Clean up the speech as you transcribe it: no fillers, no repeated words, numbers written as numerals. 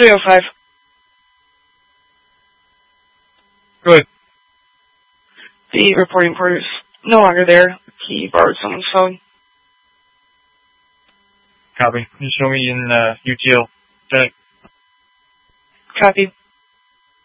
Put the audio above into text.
305. Good. The reporting port is no longer there. He borrowed someone's phone. Copy. Just show me in UTL. Got it. Copy.